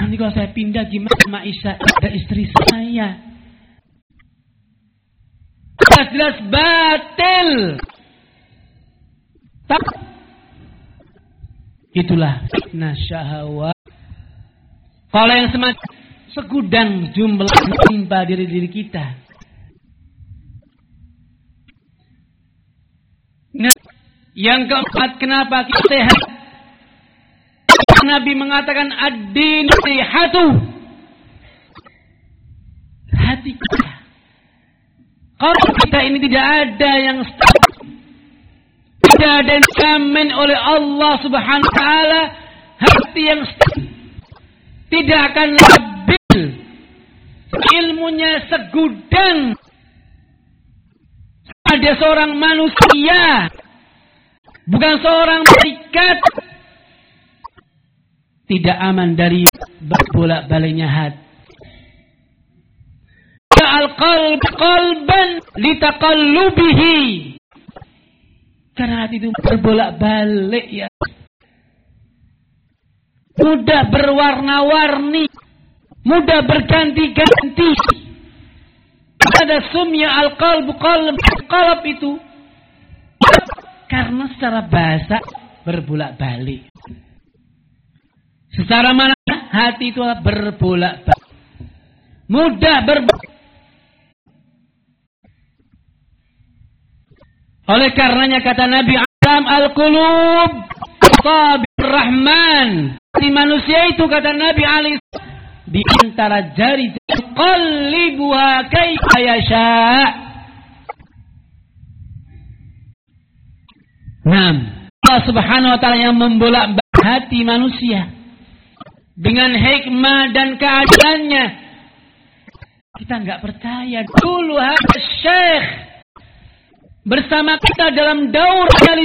Nanti kalau saya pindah gimana sama ada istri saya? Jelas-jelas batil. Itulah fitnah syahwat. Kalau yang semacam segudang jumlah menimpa diri kita. Nah, yang keempat, kenapa kita sehat? Nabi mengatakan ad-din sihatu. Hati kita. Kalau kita ini tidak ada yang tidak ada yang dijamin oleh Allah Subhanahu wa taala, hati yang tidak akan labil. Ilmunya segudang. Ada seorang manusia, bukan seorang malaikat, tidak aman dari berbolak-baliknya hati. Al-qalb qalban litaqallubihi. Karena hati itu berbolak-balik ya. Mudah berwarna-warni, mudah berganti-ganti. Ada sumya al-qalb qalb itu. Karena secara bahasa berbolak-balik. Secara mana hati itu berbolak-balik. Mudah berbolak. Oleh karenanya kata Nabi Adam al-qulub asabir rahman. Di manusia itu kata Nabi Ali di antara jari qallibuha kaifa yasha. Allah Subhanahu wa taala yang membolak-balik hati manusia dengan hikmah dan keadaannya. Kita enggak percaya. Dulu Syekh bersama kita dalam daur